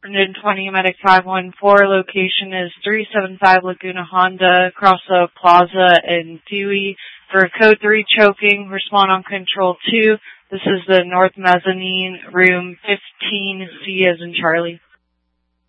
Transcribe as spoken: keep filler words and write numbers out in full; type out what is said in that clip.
one twenty Medic five one four. Location is three seven five Laguna Honda, across the plaza in Dewey. For code three choking, respond on control two. This is the North Mezzanine, room fifteen C as in Charlie.